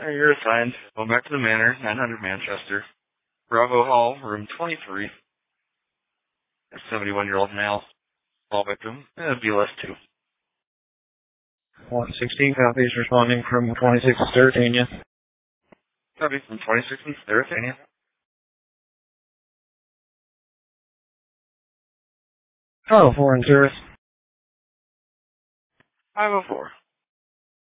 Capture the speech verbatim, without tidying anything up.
Hey, you're assigned. Go back to the Manor, nine hundred Manchester. Bravo Hall, room twenty-three. A seventy-one-year-old male. All victim. Uh, B L S two. one sixteen copies responding from twenty-six Stertania. Copy from twenty-six in Stertania. Oh, four in Zurich. five oh four.